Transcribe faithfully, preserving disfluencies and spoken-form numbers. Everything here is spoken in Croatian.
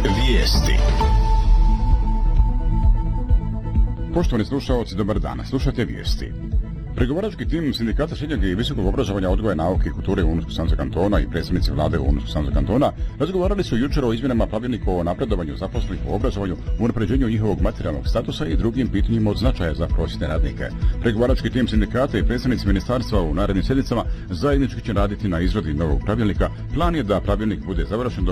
Vijesti. Poštovani slušalci, dobar dan. Slušajte vijesti. Pregovarački tim sindikata srednjeg i visokog obrazovanja, odgoja, nauke i kulture Unsko-Sanskog kantona i predstavnici vlade Unsko-Sanskog kantona razgovarali su jučer o izmjenama pravilnika o napredovanju zaposlenih u obrazovanju, unapređenju njihovog materijalnog statusa i drugim pitanjima od značaja za prosvjetne radnike. Pregovarački tim sindikata i predstavnici ministarstva u narednim sjednicama zajednički će raditi na izradi novog pravilnika. Plan je da pravilnik bude završen do